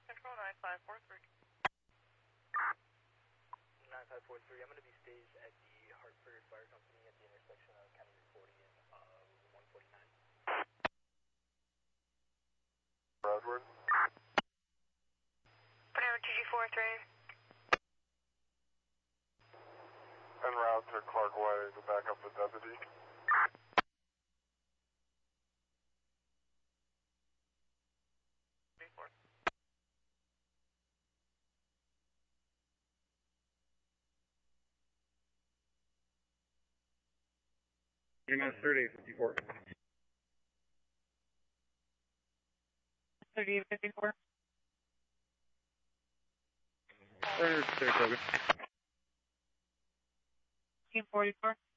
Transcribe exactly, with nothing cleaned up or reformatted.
Control nine five four three. nine five four three, I'm going to be staged at the Hartford Fire Company at the intersection of County Route forty and uh, one forty-nine. Bradford. Whatever, T G four three. En route to Clark Way to back up the deputy. Unit thirty fifty-four. thirty-eight fifty-four. Runner Saratoga. Team forty-four.